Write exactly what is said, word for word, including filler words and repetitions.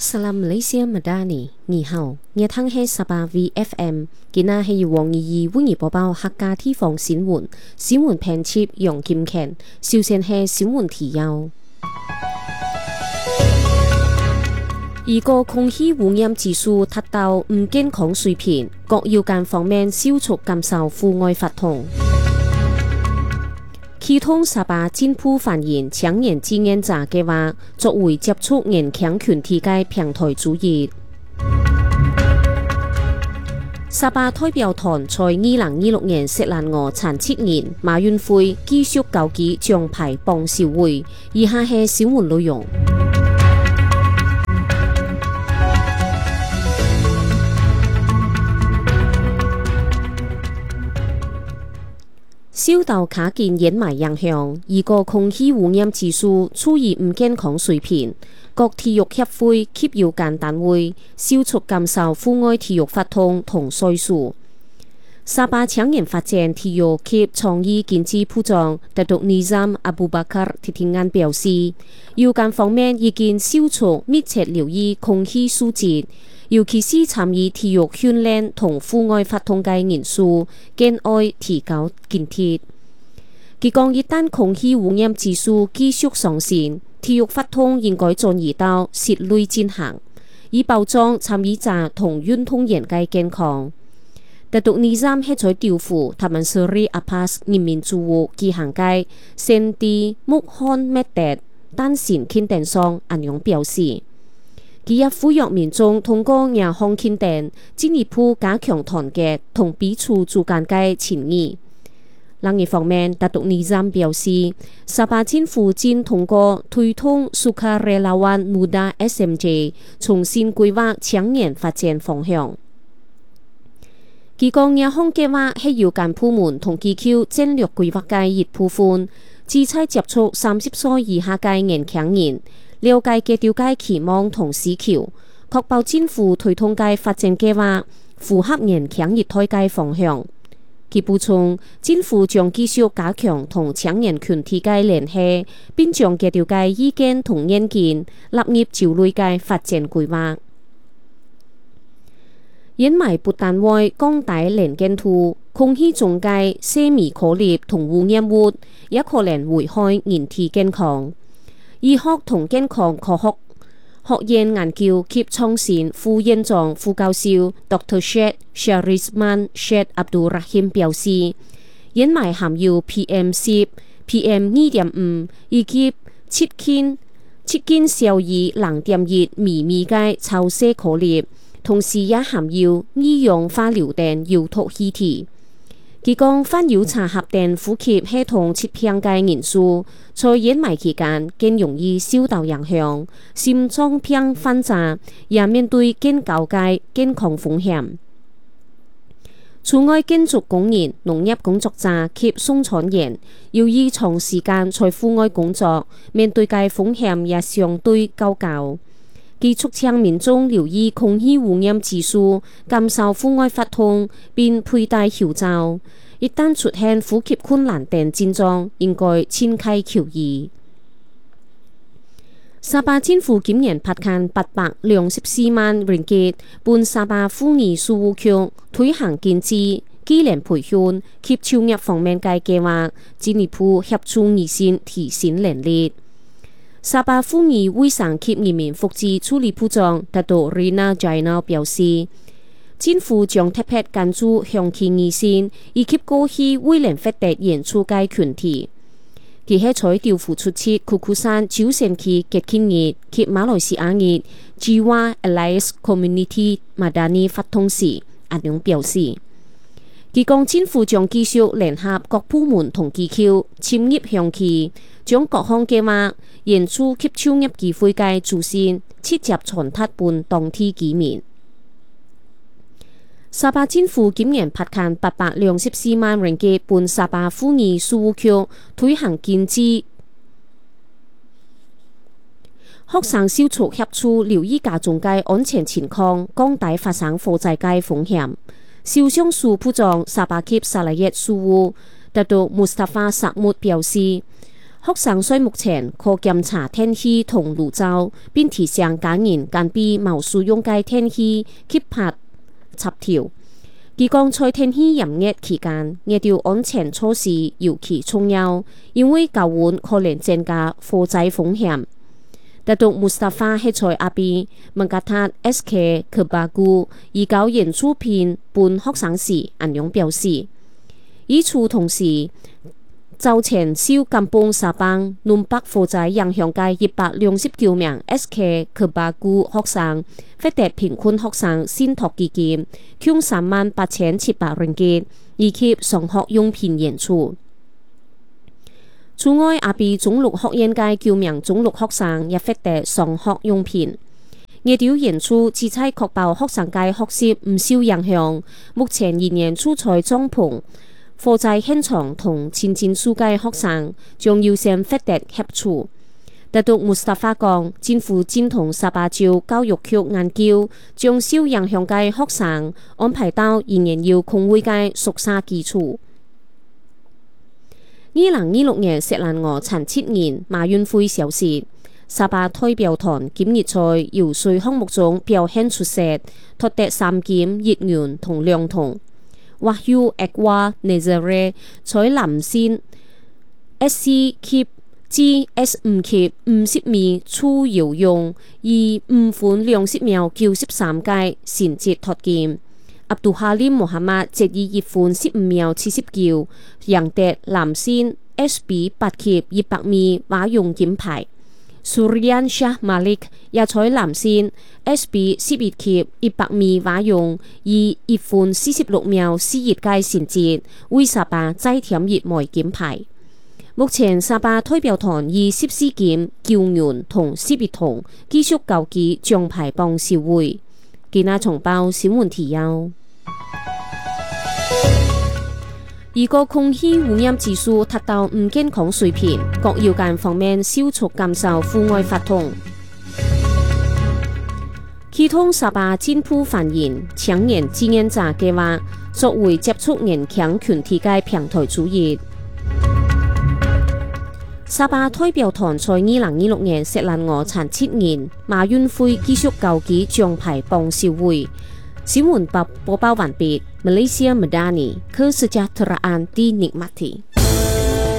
Salam Malaysia Madani， 你好，熱聽係十八 V F M， 今日係由黃怡怡為你播報客家地方新聞，新聞編輯楊金乾，首先係新聞提要。如果空氣污染指數達到唔健康水平，各要間方面消除減少戶外活動。啟通沙巴政府發言青年志願者計劃，作為接觸年輕群體嘅平台之一。沙巴代表團在二零二六年錫蘭莪殘七年馬運會繼續高舉獎牌榜首位。以下係新聞內容。受到卡建煙霾影響，如果空氣污染指數處於唔健康水平，各體育協會及有關單位消除減少戶外體育活動同歲數。沙巴青年發展體育及創意經濟部長達督尼贊阿布巴卡提提安表示，有關方面已經消除密切留意空氣素質，尤其是參與體育訓練同戶外活動嘅人數，更愛提高警惕。佢講，一旦空氣污染指數繼續上升，體育活動應該轉移到室內進行，以保障參與者同運動員嘅健康。達督尼贊係在調付塔文斯里阿帕斯人民住戶舉行嘅聖地穆罕默德誕辰慶典上，安樣表示。佢亦呼籲民眾通過亞項慶典，進一步加強團結同彼此之間嘅情誼。另一方面，達督尼贊表示，沙巴政府正通過推動蘇卡雷拉灣穆達 S M J 重新規劃青年發展方向。佢講，亞項計劃係有關部門同機構戰略規劃嘅一部分，旨在接觸三十歲以下嘅年輕人，了解佢哋嘅期望同需求，確保政府推動嘅發展計劃符合年輕一代嘅方向。佢補充，政府將繼續加強同青年群體嘅聯繫，並將佢哋嘅意見同意見納入條類嘅發展規劃。煙霾不但會降低能見度，空氣中嘅細微顆粒同污染物也可能危害人體健康。醫學同健康科學學院研究及創新副院長副教授 Doctor Syed Sharizman Syed Abdul Rahim 表示，煙霾含有 P M 十、P M 二點五 以及七千七千小於零點一微米嘅超細顆粒，同時也含有二氧化硫等有毒氣體。佢講，患有查核等呼吸系統疾病嘅人數，在煙霾期間更容易受到影響，心臟病患者也面對更高嘅健康風險。此外，建築工人、農業工作者及送餐員，由於長時間在戶外工作，面對嘅風險也相對較高。佢促請民眾留意空氣污染指數，減少戶外活動，並佩戴口罩。一旦出現呼吸困難等症狀，應該前溪求醫。沙巴政府今年撥款八百兩十四萬ringgit吉，幫沙巴婦女事務局推行經濟、技能培訓及創業方面嘅計劃，進一步協助女性提升能力。沙巴婦女衛生及人民福祉處理部長達督 Rina Jainal 表示，政府將特別關注鄉親女性以及過去未能獲得援助嘅群體。佢喺在調付出席庫庫山朝聖區節慶日及馬來西亞日 Jiwa Alliance Community Madani 活動時，阿勇表示，佢講政府將繼續聯合各部門同機構參與鄉區，將各項計劃援助及創業機會嘅資訊直接傳達俾當地居民。沙巴政府今年撥款八百兩十四萬ringgit吉，幫沙巴婦女事務局推行經濟。學生小組協助留意家中嘅安全情況，降低發生火災嘅風險。少商署部長沙巴及沙拉越事務達督穆斯塔法薩穆表示， 學生在目前可檢查天氣同爐灶，並提醒家人間必冇使用該天氣去拍插條。佢講在天氣炎熱期間，熱調安全措施尤其重要，因為高溫可能增加火災風險。特獨穆斯塔法係在阿邊曼加塔 S K 科巴古以教演出片伴學生時，安樣表示。與此同時，早前受甘榜沙邦南北火災影響嘅一百兩十九名 S K 科巴古學生，獲得貧困學生信託基金，共三萬八千七百ringgit嘅，以及上學用品演出。此外，阿比中六學院嘅九名中六學生也獲得上學用品。熱調演出旨在確保學生嘅學習唔受影響，目前仍然處在帳篷。火災現場同前前數屆學生將優先獲得協助。特獨穆斯塔法講，政府正同沙巴州教育局研究，將受影響嘅學生安排到仍然要空位嘅宿舍居住。二零二六年錫蘭莪殘七年馬運會消息，沙巴代表團今日在游水項目中表現出色，奪得三金一銀同兩銅。Wahyu Ekwa Nazare 在男線 S C 級至 S 五級五十米初游泳，以五分兩十秒九十三屆成績奪金。阿杜哈林穆罕默則以一分十五秒七十九贏得男線 S B 八級一百米蛙泳金牌。Surian Shah Malik 也在男線 S B 十一級一百米蛙泳以一分四十六秒四一屆成績，為沙巴再添一枚金牌。目前沙巴代表團以十四金、九銀同十一銅繼續高舉獎牌榜首位。今日重報新聞提要。如果空氣污染指數達到唔健康水平，各要間方面消除減少戶外活動。其中沙巴政府發言青年志願者計劃作為接觸年輕群體嘅平台之一。沙巴代表團在二零二六年錫蘭莪殘七年馬運會繼續高舉獎牌榜首位。新聞播報完畢。Malaysia Madani Kesejahteraan dinikmati.